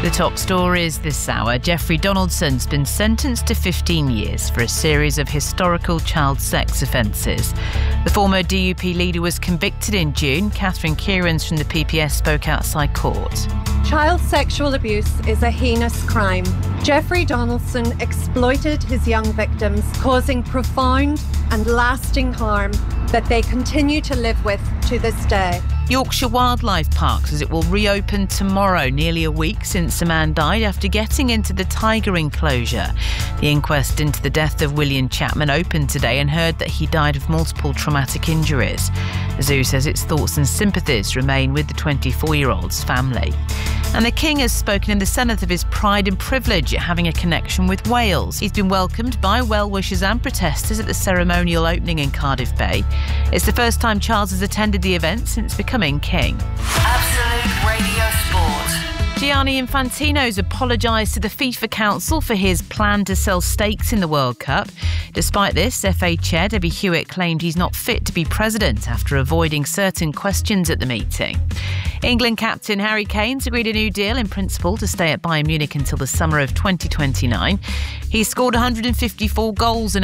The top stories this hour. Jeffrey Donaldson's been sentenced to 15 years for a series of historical child sex offences. The former DUP leader was convicted in June. Catherine Kierans from the PPS spoke outside court. Child sexual abuse is a heinous crime. Jeffrey Donaldson exploited his young victims, causing profound and lasting harm that they continue to live with to this day. Yorkshire Wildlife Park says it will reopen tomorrow, nearly a week since a man died after getting into the tiger enclosure. The inquest into the death of William Chapman opened today and heard that he died of multiple traumatic injuries. The zoo says its thoughts and sympathies remain with the 24-year-old's family. And the King has spoken in the Senate of his pride and privilege at having a connection with Wales. He's been welcomed by well-wishers and protesters at the ceremonial opening in Cardiff Bay. It's the first time Charles has attended the event since becoming king. Absolute Radio Sport. Gianni Infantino's apologised to the FIFA Council for his plan to sell stakes in the World Cup. Despite this, FA Chair Debbie Hewitt claimed he's not fit to be president after avoiding certain questions at the meeting. England captain Harry Kane's agreed a new deal in principle to stay at Bayern Munich until the summer of 2029. He's scored 154 goals in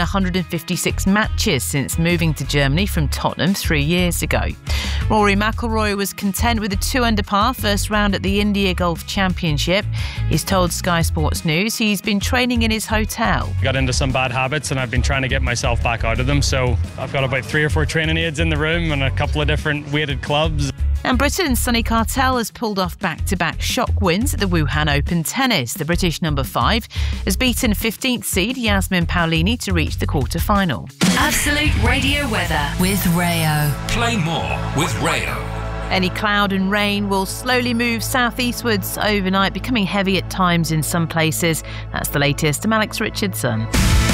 156 matches since moving to Germany from Tottenham 3 years ago. Rory McIlroy was content with a 2-under par first round at the India Golf Championship. He's told Sky Sports News he's been training in his hotel. I got into some bad habits and I've been trying to get myself back out of them. So I've got about 3 or 4 training aids in the room and a couple of different weighted clubs. And Britain's Sunny Cartel has pulled off back-to-back shock wins at the Wuhan Open Tennis. The British number 5 has beaten 15th seed Yasmin Paolini to reach the quarter-final. Absolute Radio weather with Rayo. Play more with Rayo. Any cloud and rain will slowly move southeastwards overnight, becoming heavy at times in some places. That's the latest. I'm Alex Richardson.